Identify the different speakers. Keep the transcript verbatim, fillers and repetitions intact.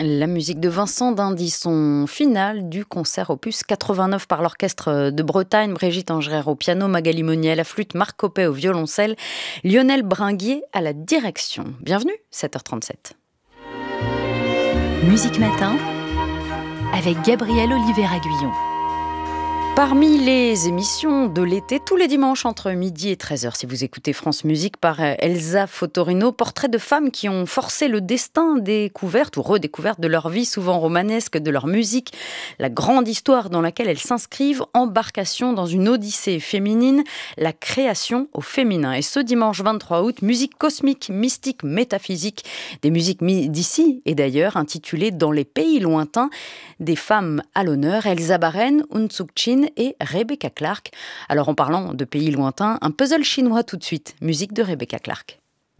Speaker 1: La musique de Vincent d'Indy, son final du concert opus quatre-vingt-neuf par l'Orchestre de Bretagne, Brigitte Angerère au piano, Magali Monnier à la flûte, Marc Coppet au violoncelle, Lionel Bringuier à la direction. Bienvenue, sept heures trente-sept.
Speaker 2: Musique Matin avec Gabriel Oliver-Aguillon.
Speaker 1: Parmi les émissions de l'été, tous les dimanches entre midi et treize heures, si vous écoutez France Musique par Elsa Fotorino, portrait de femmes qui ont forcé le destin, découverte ou redécouverte de leur vie, souvent romanesque, de leur musique, la grande histoire dans laquelle elles s'inscrivent, embarcation dans une odyssée féminine, la création au féminin. Et ce dimanche vingt-trois août, musique cosmique, mystique, métaphysique, des musiques d'ici et d'ailleurs, intitulées Dans les pays lointains, des femmes à l'honneur, Elsa Baren, Un Suk Chin et Rebecca Clark. Alors en parlant de pays lointains, un puzzle chinois tout de suite, musique de Rebecca Clark.